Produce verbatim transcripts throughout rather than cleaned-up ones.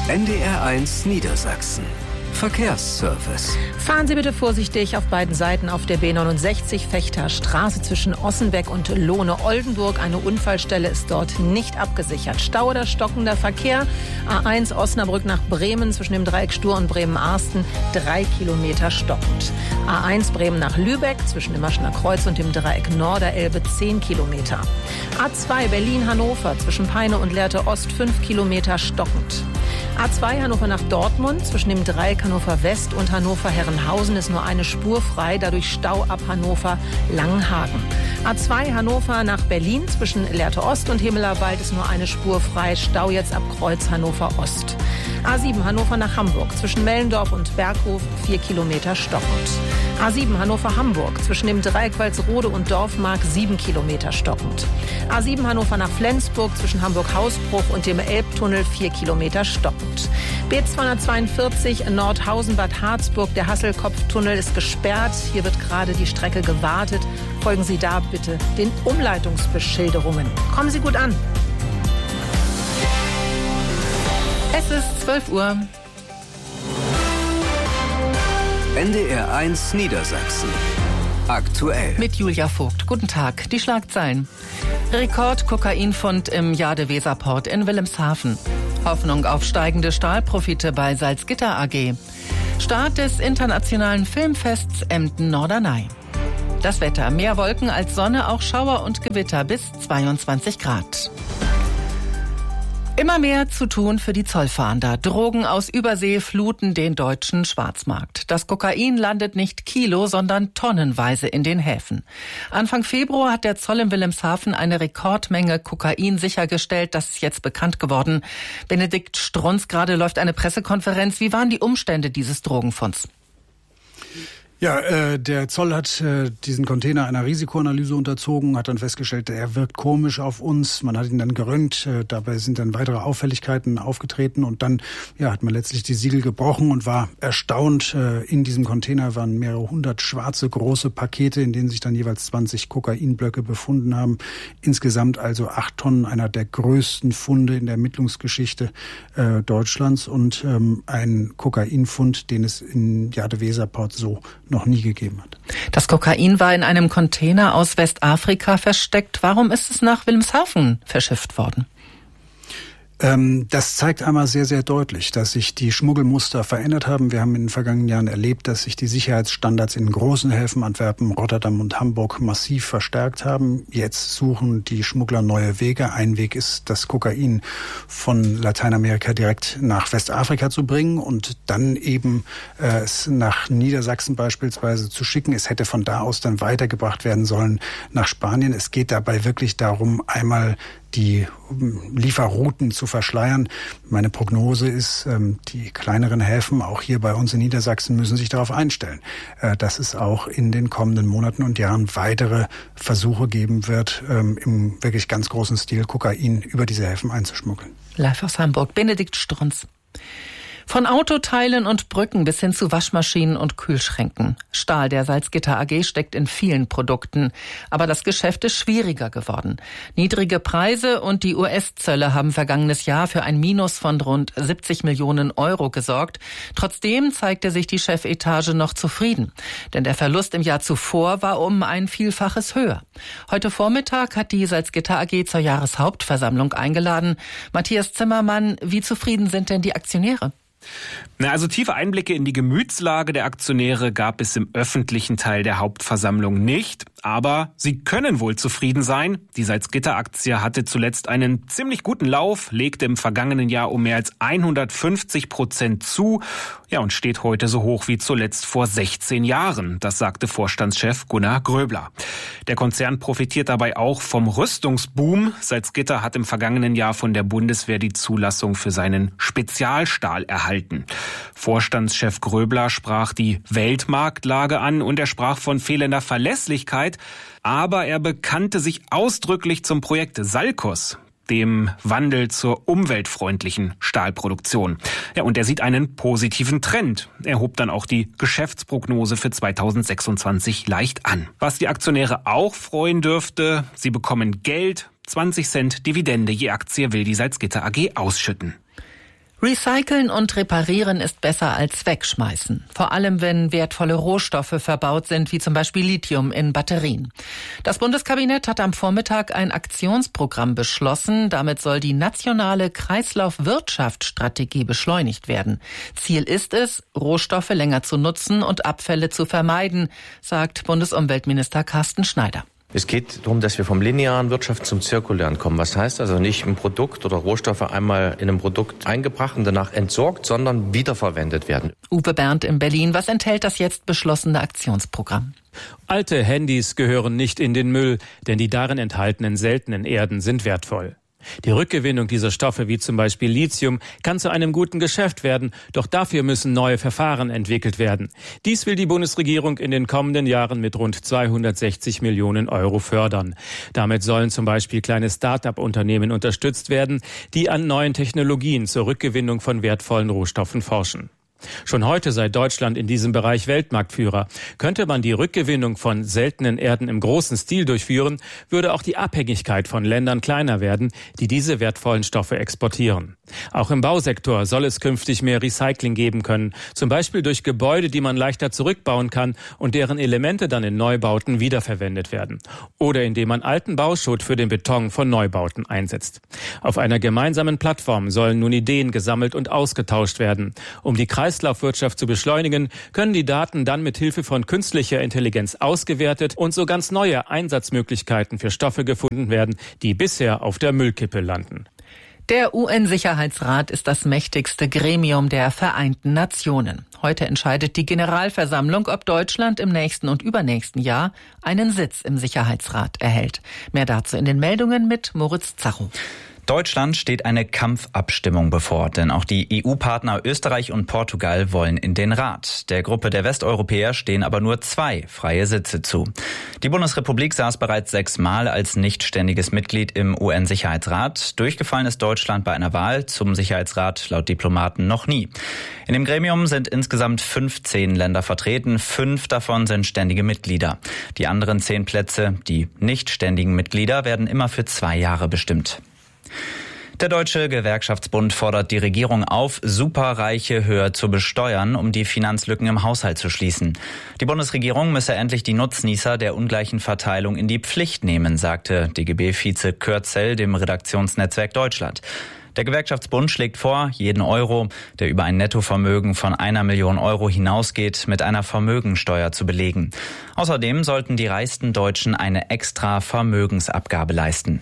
N D R eins Niedersachsen. Verkehrsservice. Fahren Sie bitte vorsichtig auf beiden Seiten auf der B neunundsechzig Fechter Straße zwischen Ossenbeck und Lohne-Oldenburg. Eine Unfallstelle ist dort nicht abgesichert. Stau oder stockender Verkehr. A eins Osnabrück nach Bremen zwischen dem Dreieck Stur und Bremen-Arsten. Drei Kilometer stockend. A eins Bremen nach Lübeck zwischen dem Maschener Kreuz und dem Dreieck Norderelbe. Zehn Kilometer. A zwei Berlin-Hannover zwischen Peine und Lehrte Ost. Fünf Kilometer stockend. A zwei Hannover nach Dortmund zwischen dem Dreieck Hannover West und Hannover Herrenhausen ist nur eine Spur frei, dadurch Stau ab Hannover Langenhagen. A zwei Hannover nach Berlin zwischen Lehrte Ost und Himmelerwald ist nur eine Spur frei, Stau jetzt ab Kreuz Hannover Ost. A sieben Hannover nach Hamburg zwischen Mellendorf und Berghof vier Kilometer stockend. A sieben Hannover Hamburg zwischen dem Dreieck Walsrode und Dorfmark sieben Kilometer stockend. A sieben Hannover nach Flensburg zwischen Hamburg-Hausbruch und dem Elbtunnel vier Kilometer stockend. B zweihundertzweiundvierzig Nordhausen-Bad Harzburg, der Hasselkopftunnel ist gesperrt. Hier wird gerade die Strecke gewartet. Folgen Sie da bitte den Umleitungsbeschilderungen. Kommen Sie gut an. Es ist zwölf Uhr. N D R eins Niedersachsen. Aktuell. Mit Julia Vogt. Guten Tag. Die Schlagzeilen. Rekord-Kokainfund im Jade-Weser-Port in Wilhelmshaven. Hoffnung auf steigende Stahlprofite bei Salzgitter A G. Start des internationalen Filmfests Emden-Norderney. Das Wetter. Mehr Wolken als Sonne, auch Schauer und Gewitter bis zweiundzwanzig Grad. Immer mehr zu tun für die Zollfahnder. Drogen aus Übersee fluten den deutschen Schwarzmarkt. Das Kokain landet nicht kilo, sondern tonnenweise in den Häfen. Anfang Februar hat der Zoll in Wilhelmshaven eine Rekordmenge Kokain sichergestellt. Das ist jetzt bekannt geworden. Benedikt Strunz, gerade läuft eine Pressekonferenz. Wie waren die Umstände dieses Drogenfunds? Ja, äh, der Zoll hat äh, diesen Container einer Risikoanalyse unterzogen, hat dann festgestellt, er wirkt komisch auf uns. Man hat ihn dann geröntgt, äh, dabei sind dann weitere Auffälligkeiten aufgetreten und dann ja, hat man letztlich die Siegel gebrochen und war erstaunt. Äh, in diesem Container waren mehrere hundert schwarze große Pakete, in denen sich dann jeweils zwanzig Kokainblöcke befunden haben. Insgesamt also acht Tonnen, einer der größten Funde in der Ermittlungsgeschichte äh, Deutschlands und ähm, ein Kokainfund, den es in Jade-Weser-Port so noch nie gegeben hat. Das Kokain war in einem Container aus Westafrika versteckt. Warum ist es nach Wilhelmshaven verschifft worden? Das zeigt einmal sehr, sehr deutlich, dass sich die Schmuggelmuster verändert haben. Wir haben in den vergangenen Jahren erlebt, dass sich die Sicherheitsstandards in großen Häfen, Antwerpen, Rotterdam und Hamburg, massiv verstärkt haben. Jetzt suchen die Schmuggler neue Wege. Ein Weg ist, das Kokain von Lateinamerika direkt nach Westafrika zu bringen und dann eben äh, es nach Niedersachsen beispielsweise zu schicken. Es hätte von da aus dann weitergebracht werden sollen nach Spanien. Es geht dabei wirklich darum, einmal die Lieferrouten zu verschleiern. Meine Prognose ist, die kleineren Häfen, auch hier bei uns in Niedersachsen, müssen sich darauf einstellen, dass es auch in den kommenden Monaten und Jahren weitere Versuche geben wird, im wirklich ganz großen Stil Kokain über diese Häfen einzuschmuggeln. Live aus Hamburg, Benedikt Strunz. Von Autoteilen und Brücken bis hin zu Waschmaschinen und Kühlschränken. Stahl der Salzgitter A G steckt in vielen Produkten. Aber das Geschäft ist schwieriger geworden. Niedrige Preise und die U S-Zölle haben vergangenes Jahr für ein Minus von rund siebzig Millionen Euro gesorgt. Trotzdem zeigte sich die Chefetage noch zufrieden. Denn der Verlust im Jahr zuvor war um ein Vielfaches höher. Heute Vormittag hat die Salzgitter A G zur Jahreshauptversammlung eingeladen. Matthias Zimmermann, wie zufrieden sind denn die Aktionäre? Na, also tiefe Einblicke in die Gemütslage der Aktionäre gab es im öffentlichen Teil der Hauptversammlung nicht. Aber sie können wohl zufrieden sein. Die Salzgitter-Aktie hatte zuletzt einen ziemlich guten Lauf, legte im vergangenen Jahr um mehr als hundertfünfzig Prozent zu. Ja, und steht heute so hoch wie zuletzt vor sechzehn Jahren. Das sagte Vorstandschef Gunnar Gröbler. Der Konzern profitiert dabei auch vom Rüstungsboom. Salzgitter hat im vergangenen Jahr von der Bundeswehr die Zulassung für seinen Spezialstahl erhalten. Vorstandschef Gröbler sprach die Weltmarktlage an und er sprach von fehlender Verlässlichkeit. Aber er bekannte sich ausdrücklich zum Projekt Salcos, dem Wandel zur umweltfreundlichen Stahlproduktion. Ja, und er sieht einen positiven Trend. Er hob dann auch die Geschäftsprognose für zweitausendsechsundzwanzig leicht an. Was die Aktionäre auch freuen dürfte, sie bekommen Geld. zwanzig Cent Dividende je Aktie will die Salzgitter A G ausschütten. Recyceln und reparieren ist besser als wegschmeißen. Vor allem, wenn wertvolle Rohstoffe verbaut sind, wie zum Beispiel Lithium in Batterien. Das Bundeskabinett hat am Vormittag ein Aktionsprogramm beschlossen. Damit soll die nationale Kreislaufwirtschaftsstrategie beschleunigt werden. Ziel ist es, Rohstoffe länger zu nutzen und Abfälle zu vermeiden, sagt Bundesumweltminister Carsten Schneider. Es geht darum, dass wir vom linearen Wirtschaft zum zirkulären kommen. Was heißt also nicht ein Produkt oder Rohstoffe einmal in einem Produkt eingebracht und danach entsorgt, sondern wiederverwendet werden. Uwe Berndt in Berlin. Was enthält das jetzt beschlossene Aktionsprogramm? Alte Handys gehören nicht in den Müll, denn die darin enthaltenen seltenen Erden sind wertvoll. Die Rückgewinnung dieser Stoffe, wie zum Beispiel Lithium, kann zu einem guten Geschäft werden, doch dafür müssen neue Verfahren entwickelt werden. Dies will die Bundesregierung in den kommenden Jahren mit rund zweihundertsechzig Millionen Euro fördern. Damit sollen zum Beispiel kleine Start-up-Unternehmen unterstützt werden, die an neuen Technologien zur Rückgewinnung von wertvollen Rohstoffen forschen. Schon heute sei Deutschland in diesem Bereich Weltmarktführer. Könnte man die Rückgewinnung von seltenen Erden im großen Stil durchführen, würde auch die Abhängigkeit von Ländern kleiner werden, die diese wertvollen Stoffe exportieren. Auch im Bausektor soll es künftig mehr Recycling geben können, zum Beispiel durch Gebäude, die man leichter zurückbauen kann und deren Elemente dann in Neubauten wiederverwendet werden. Oder indem man alten Bauschutt für den Beton von Neubauten einsetzt. Auf einer gemeinsamen Plattform sollen nun Ideen gesammelt und ausgetauscht werden. Um die Kreislaufwirtschaft zu beschleunigen, können die Daten dann mit Hilfe von künstlicher Intelligenz ausgewertet und so ganz neue Einsatzmöglichkeiten für Stoffe gefunden werden, die bisher auf der Müllkippe landen. Der U N-Sicherheitsrat ist das mächtigste Gremium der Vereinten Nationen. Heute entscheidet die Generalversammlung, ob Deutschland im nächsten und übernächsten Jahr einen Sitz im Sicherheitsrat erhält. Mehr dazu in den Meldungen mit Moritz Zacho. Deutschland steht eine Kampfabstimmung bevor, denn auch die E U-Partner Österreich und Portugal wollen in den Rat. Der Gruppe der Westeuropäer stehen aber nur zwei freie Sitze zu. Die Bundesrepublik saß bereits sechsmal als nichtständiges Mitglied im U N-Sicherheitsrat. Durchgefallen ist Deutschland bei einer Wahl zum Sicherheitsrat laut Diplomaten noch nie. In dem Gremium sind insgesamt fünfzehn Länder vertreten, fünf davon sind ständige Mitglieder. Die anderen zehn Plätze, die nichtständigen Mitglieder, werden immer für zwei Jahre bestimmt. Der Deutsche Gewerkschaftsbund fordert die Regierung auf, Superreiche höher zu besteuern, um die Finanzlücken im Haushalt zu schließen. Die Bundesregierung müsse endlich die Nutznießer der ungleichen Verteilung in die Pflicht nehmen, sagte D G B-Vize Kürzel dem Redaktionsnetzwerk Deutschland. Der Gewerkschaftsbund schlägt vor, jeden Euro, der über ein Nettovermögen von einer Million Euro hinausgeht, mit einer Vermögensteuer zu belegen. Außerdem sollten die reichsten Deutschen eine extra Vermögensabgabe leisten.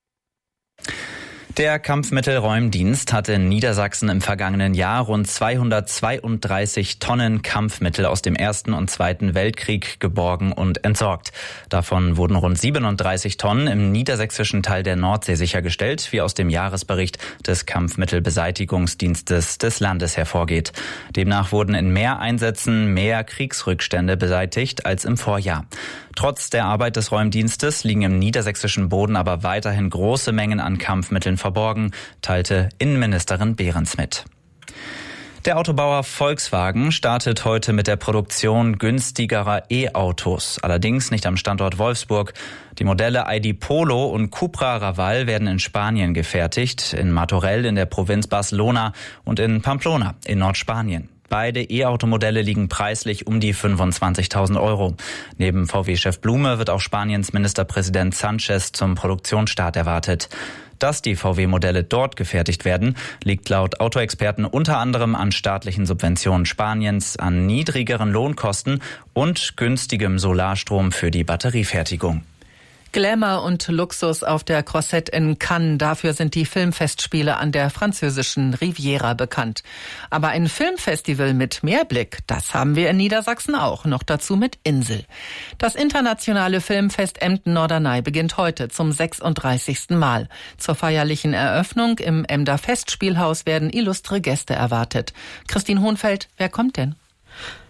Der Kampfmittelräumdienst hat in Niedersachsen im vergangenen Jahr rund zweihundertzweiunddreißig Tonnen Kampfmittel aus dem Ersten und Zweiten Weltkrieg geborgen und entsorgt. Davon wurden rund siebenunddreißig Tonnen im niedersächsischen Teil der Nordsee sichergestellt, wie aus dem Jahresbericht des Kampfmittelbeseitigungsdienstes des Landes hervorgeht. Demnach wurden in mehr Einsätzen mehr Kriegsrückstände beseitigt als im Vorjahr. Trotz der Arbeit des Räumdienstes liegen im niedersächsischen Boden aber weiterhin große Mengen an Kampfmitteln verborgen, teilte Innenministerin Behrens mit. Der Autobauer Volkswagen startet heute mit der Produktion günstigerer E-Autos, allerdings nicht am Standort Wolfsburg. Die Modelle I D Polo und Cupra Raval werden in Spanien gefertigt, in Martorell in der Provinz Barcelona und in Pamplona in Nordspanien. Beide E-Automodelle liegen preislich um die fünfundzwanzigtausend Euro. Neben V W-Chef Blume wird auch Spaniens Ministerpräsident Sanchez zum Produktionsstart erwartet. Dass die V W-Modelle dort gefertigt werden, liegt laut Autoexperten unter anderem an staatlichen Subventionen Spaniens, an niedrigeren Lohnkosten und günstigem Solarstrom für die Batteriefertigung. Glamour und Luxus auf der Croisette in Cannes. Dafür sind die Filmfestspiele an der französischen Riviera bekannt. Aber ein Filmfestival mit Meerblick, das haben wir in Niedersachsen auch. Noch dazu mit Insel. Das internationale Filmfest Emden-Norderney beginnt heute zum sechsunddreißigsten Mal. Zur feierlichen Eröffnung im Emder Festspielhaus werden illustre Gäste erwartet. Christine Hohnfeld, wer kommt denn?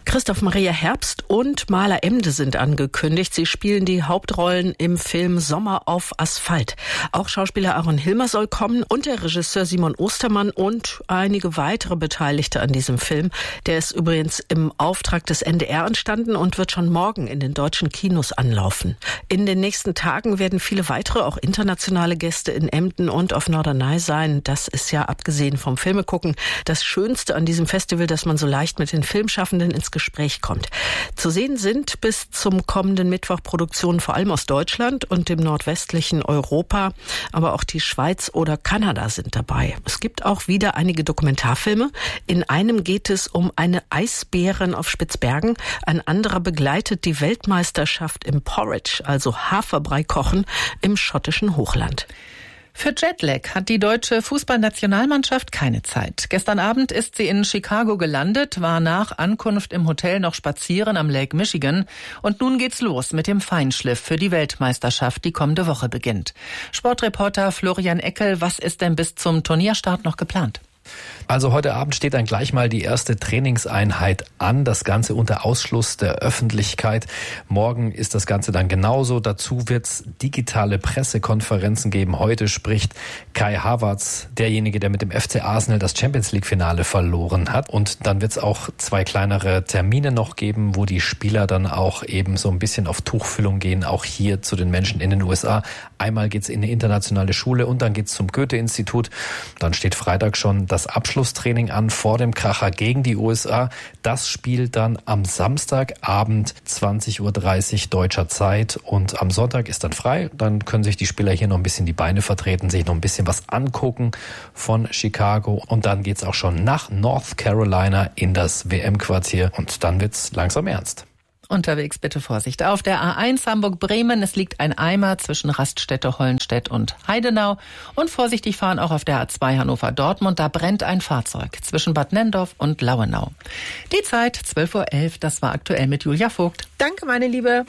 Christoph Maria Herbst und Maler Emde sind angekündigt. Sie spielen die Hauptrollen im Film Sommer auf Asphalt. Auch Schauspieler Aaron Hilmer soll kommen und der Regisseur Simon Ostermann und einige weitere Beteiligte an diesem Film. Der ist übrigens im Auftrag des N D R entstanden und wird schon morgen in den deutschen Kinos anlaufen. In den nächsten Tagen werden viele weitere, auch internationale Gäste in Emden und auf Norderney sein. Das ist ja abgesehen vom Filmegucken das Schönste an diesem Festival, dass man so leicht mit den Filmschaffenden ins Gespräch kommt. Zu sehen sind bis zum kommenden Mittwoch Produktionen vor allem aus Deutschland und dem nordwestlichen Europa, aber auch die Schweiz oder Kanada sind dabei. Es gibt auch wieder einige Dokumentarfilme. In einem geht es um eine Eisbären auf Spitzbergen. Ein anderer begleitet die Weltmeisterschaft im Porridge, also Haferbrei kochen, im schottischen Hochland. Für Jetlag hat die deutsche Fußballnationalmannschaft keine Zeit. Gestern Abend ist sie in Chicago gelandet, war nach Ankunft im Hotel noch spazieren am Lake Michigan und nun geht's los mit dem Feinschliff für die Weltmeisterschaft, die kommende Woche beginnt. Sportreporter Florian Eckel, was ist denn bis zum Turnierstart noch geplant? Also heute Abend steht dann gleich mal die erste Trainingseinheit an, das Ganze unter Ausschluss der Öffentlichkeit. Morgen ist das Ganze dann genauso. Dazu wird es digitale Pressekonferenzen geben. Heute spricht Kai Havertz, derjenige, der mit dem F C Arsenal das Champions-League-Finale verloren hat. Und dann wird es auch zwei kleinere Termine noch geben, wo die Spieler dann auch eben so ein bisschen auf Tuchfüllung gehen, auch hier zu den Menschen in den U S A. Einmal geht's in eine internationale Schule und dann geht's zum Goethe-Institut. Dann steht Freitag schon das Abschlusstraining an vor dem Kracher gegen die U S A. Das spielt dann am Samstagabend zwanzig Uhr dreißig deutscher Zeit und am Sonntag ist dann frei. Dann können sich die Spieler hier noch ein bisschen die Beine vertreten, sich noch ein bisschen was angucken von Chicago und dann geht's auch schon nach North Carolina in das W M-Quartier und dann wird's langsam ernst. Unterwegs bitte Vorsicht. Auf der A eins Hamburg-Bremen, es liegt ein Eimer zwischen Raststätte, Hollenstedt und Heidenau. Und vorsichtig fahren auch auf der A zwei Hannover-Dortmund, da brennt ein Fahrzeug zwischen Bad Nenndorf und Lauenau. Die Zeit zwölf Uhr elf, das war aktuell mit Julia Vogt. Danke, meine Liebe.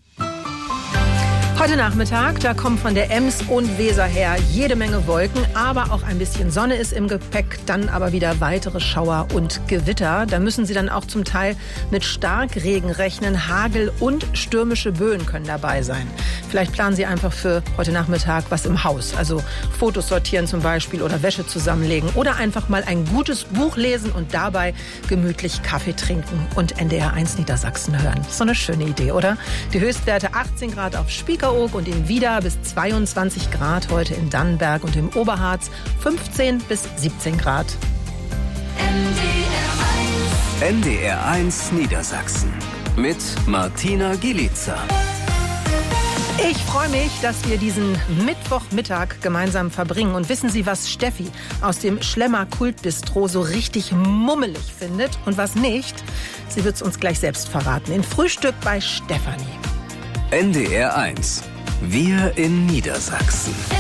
Heute Nachmittag, da kommen von der Ems und Weser her jede Menge Wolken, aber auch ein bisschen Sonne ist im Gepäck, dann aber wieder weitere Schauer und Gewitter. Da müssen Sie dann auch zum Teil mit Starkregen rechnen, Hagel und stürmische Böen können dabei sein. Vielleicht planen Sie einfach für heute Nachmittag was im Haus, also Fotos sortieren zum Beispiel oder Wäsche zusammenlegen oder einfach mal ein gutes Buch lesen und dabei gemütlich Kaffee trinken und N D R eins Niedersachsen hören. So eine schöne Idee, oder? Die Höchstwerte achtzehn Grad auf Spiekeroog und in Wieder bis zweiundzwanzig Grad, heute in Dannenberg und im Oberharz fünfzehn bis siebzehn Grad. N D R eins Niedersachsen mit Martina Gielitzer. Ich freue mich, dass wir diesen Mittwochmittag gemeinsam verbringen. Und wissen Sie, was Steffi aus dem Schlemmer Kultbistro so richtig mummelig findet und was nicht? Sie wird es uns gleich selbst verraten. In Frühstück bei Stefanie. N D R eins. Wir in Niedersachsen.